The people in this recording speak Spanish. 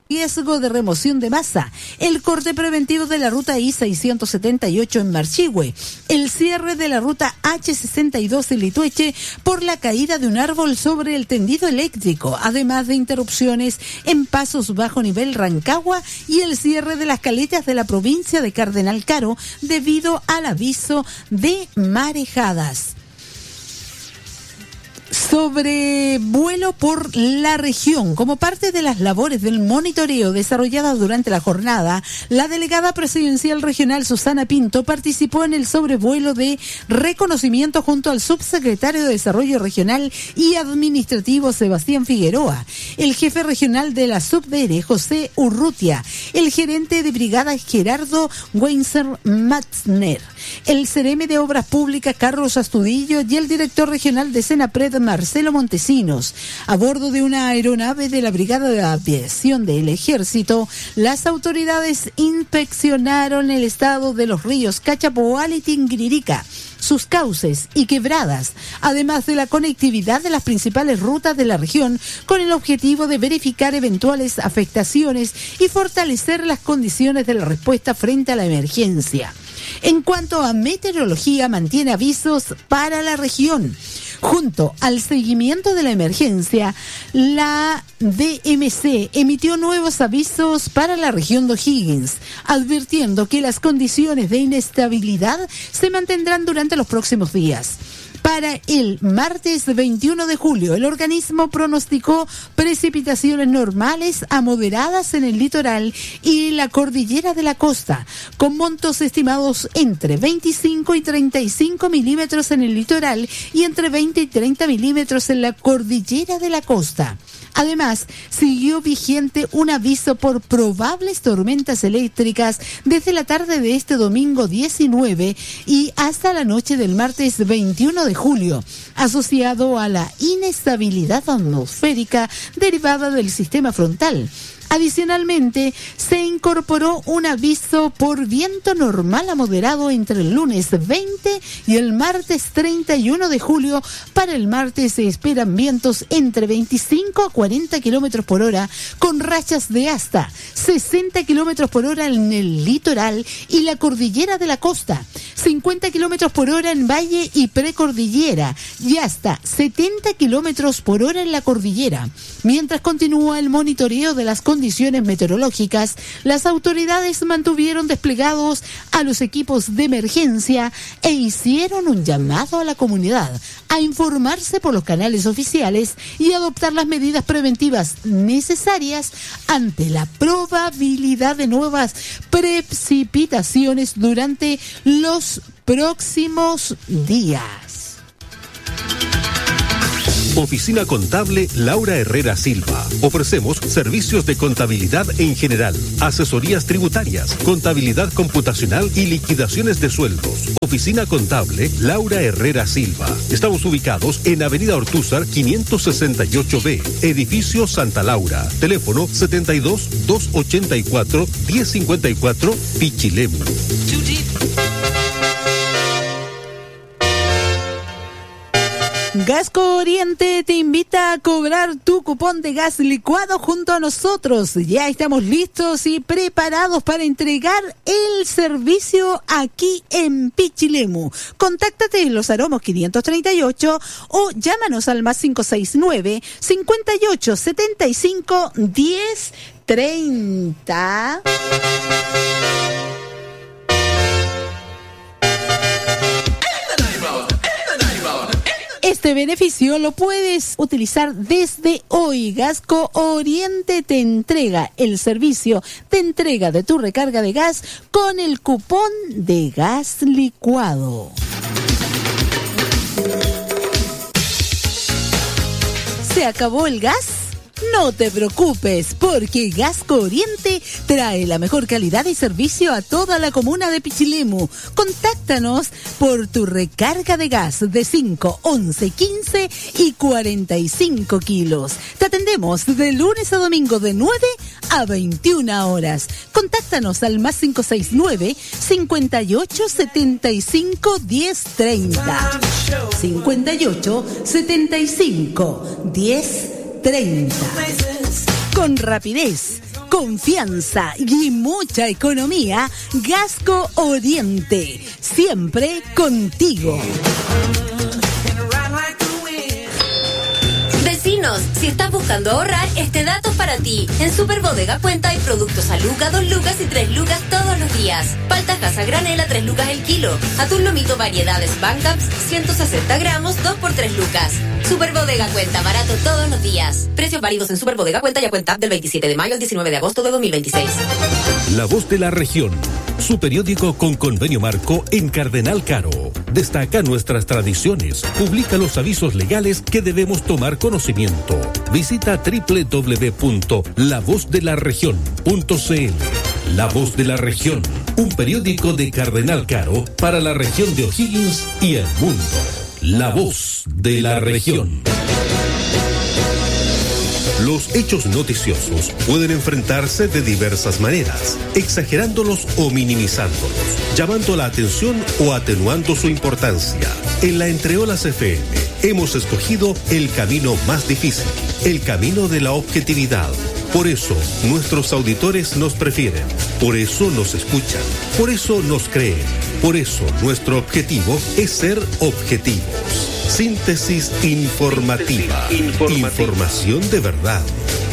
riesgo de remoción de masa, el corte preventivo de la ruta I-678 en Marchihue, el cierre de la ruta H-62 en Litueche por la caída de un árbol sobre el tendido eléctrico, además de interrupciones en pasos bajo nivel Rancagua y el cierre de las caletas de la provincia de Cardenal Caro debido al aviso de marejadas. Sobrevuelo por la región. Como parte de las labores del monitoreo desarrolladas durante la jornada, la delegada presidencial regional Susana Pinto participó en el sobrevuelo de reconocimiento junto al subsecretario de Desarrollo Regional y Administrativo Sebastián Figueroa, el jefe regional de la SUBDR José Urrutia, el gerente de brigada Gerardo Weinzer Matzner, el CRM de Obras Públicas Carlos Astudillo y el director regional de Senapred Marcelo Montesinos. A bordo de una aeronave de la Brigada de Aviación del Ejército, las autoridades inspeccionaron el estado de los ríos Cachapoal y Tinguiririca, sus cauces y quebradas, además de la conectividad de las principales rutas de la región, con el objetivo de verificar eventuales afectaciones y fortalecer las condiciones de la respuesta frente a la emergencia. En cuanto a meteorología, mantiene avisos para la región. Junto al seguimiento de la emergencia, la DMC emitió nuevos avisos para la región de O'Higgins, advirtiendo que las condiciones de inestabilidad se mantendrán durante los próximos días. Para el martes 21 de julio, el organismo pronosticó precipitaciones normales a moderadas en el litoral y la cordillera de la costa, con montos estimados entre 25 y 35 milímetros en el litoral y entre 20 y 30 milímetros en la cordillera de la costa. Además, siguió vigente un aviso por probables tormentas eléctricas desde la tarde de este domingo 19 y hasta la noche del martes 21 de julio, asociado a la inestabilidad atmosférica derivada del sistema frontal. Adicionalmente, se incorporó un aviso por viento normal a moderado entre el lunes 20 y el martes 31 de julio. Para el martes se esperan vientos entre 25 a 40 kilómetros por hora, con rachas de hasta 60 kilómetros por hora en el litoral y la cordillera de la costa, 50 kilómetros por hora en valle y precordillera y hasta 70 kilómetros por hora en la cordillera. Mientras continúa el monitoreo de las condiciones meteorológicas, las autoridades mantuvieron desplegados a los equipos de emergencia e hicieron un llamado a la comunidad a informarse por los canales oficiales y adoptar las medidas preventivas necesarias ante la probabilidad de nuevas precipitaciones durante los próximos días. Oficina Contable Laura Herrera Silva. Ofrecemos servicios de contabilidad en general, asesorías tributarias, contabilidad computacional y liquidaciones de sueldos. Oficina Contable Laura Herrera Silva. Estamos ubicados en Avenida Ortúzar 568B, Edificio Santa Laura. Teléfono 72-284-1054, Pichilemu. Gasco Oriente te invita a cobrar tu cupón de gas licuado junto a nosotros. Ya estamos listos y preparados para entregar el servicio aquí en Pichilemu. Contáctate en Los Aromos 538 o llámanos al más 569 58 75 10 30. Este beneficio lo puedes utilizar desde hoy. Gasco Oriente te entrega el servicio de entrega de tu recarga de gas con el cupón de gas licuado. ¿Se acabó el gas? No te preocupes, porque Gasco Oriente trae la mejor calidad y servicio a toda la comuna de Pichilemu. Contáctanos por tu recarga de gas de 5, 11, 15 y 45 kilos. Te atendemos de lunes a domingo de 9 a 21 horas. Contáctanos al más 569 58 75 10 30. 58 75 10 30. Con rapidez, confianza y mucha economía, Gasco Oriente, siempre contigo. Vecinos, si estás buscando ahorrar, este dato es para ti. En Super Bodega Cuenta hay productos a lucas, 2 lucas y 3 lucas todos los días. Paltajas a granel a 3 lucas el kilo. Atún lomito variedades Bancaps, 160 gramos, 2 por 3 lucas. Super Bodega Cuenta, barato todos los días. Precios válidos en Super Bodega Cuenta y a Cuenta del 27 de mayo al 19 de agosto de 2026. La Voz de la Región, su periódico con convenio marco en Cardenal Caro. Destaca nuestras tradiciones, publica los avisos legales que debemos tomar conocimiento. Visita www.lavozdelaregion.cl. La Voz de la Región, un periódico de Cardenal Caro para la región de O'Higgins y el mundo. La Voz de la Región. Los hechos noticiosos pueden enfrentarse de diversas maneras, exagerándolos o minimizándolos, llamando la atención o atenuando su importancia. En la Entreolas FM hemos escogido el camino más difícil, el camino de la objetividad. Por eso nuestros auditores nos prefieren, por eso nos escuchan, por eso nos creen, por eso nuestro objetivo es ser objetivos. Síntesis informativa. Información de verdad.